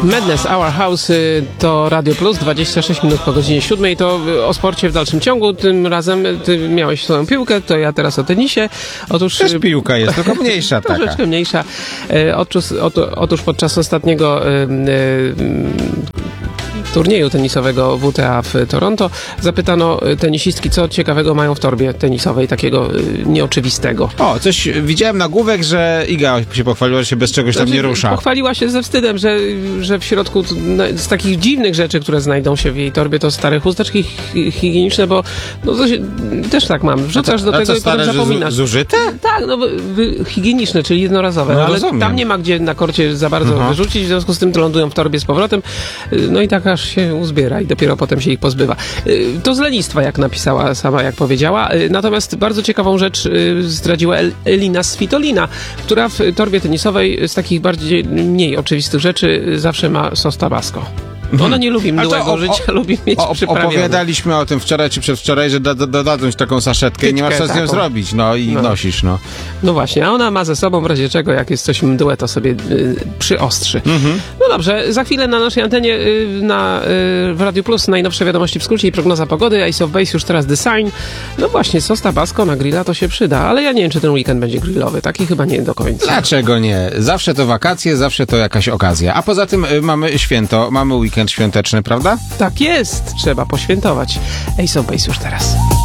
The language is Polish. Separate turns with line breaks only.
Madness Our House to Radio Plus, 26 minut po godzinie 7. To o sporcie w dalszym ciągu. Tym razem ty miałeś swoją piłkę, to ja teraz o tenisie. Otóż
też piłka jest, tylko mniejsza taka.
Troszeczkę mniejsza. Otóż podczas ostatniego turnieju tenisowego WTA w Toronto zapytano tenisistki, co ciekawego mają w torbie tenisowej, takiego nieoczywistego.
O, coś widziałem nagłówek, że Iga się pochwaliła, że się bez czegoś tam nie rusza.
Pochwaliła się ze wstydem, że w środku z takich dziwnych rzeczy, które znajdą się w jej torbie, to stare chusteczki higieniczne, bo no to się, też tak mam. Wrzucasz do tego i potem zapominasz.
Zużyte?
Tak, no higieniczne, czyli jednorazowe,
no,
ale
rozumiem.
Tam nie ma gdzie na korcie za bardzo wyrzucić, w związku z tym to lądują w torbie z powrotem. No i tak aż się uzbiera i dopiero potem się ich pozbywa. To z lenistwa, jak napisała sama, jak powiedziała. Natomiast bardzo ciekawą rzecz zdradziła Elina Svitolina, która w torbie tenisowej z takich mniej oczywistych rzeczy zawsze ma sos tabasco. Ona nie lubi mdłego życia, lubi mieć przyprawione.
Opowiadaliśmy o tym wczoraj czy przedwczoraj, że dodadzą ci taką saszetkę i nie masz co z nią zrobić, no i nosisz, no.
No właśnie, a ona ma ze sobą w razie czego, jak jest coś mdłe, to sobie przyostrzy. No dobrze, za chwilę na naszej antenie w Radio Plus najnowsze wiadomości w skrócie i prognoza pogody. Ace of Base już teraz design. No właśnie, sos tabasco na grilla to się przyda, ale ja nie wiem, czy ten weekend będzie grillowy. Taki chyba nie do końca.
Dlaczego nie? Zawsze to wakacje, zawsze to jakaś okazja. A poza tym mamy święto, mamy weekend świąteczny, prawda?
Tak jest, trzeba poświętować. Ace of Base już teraz.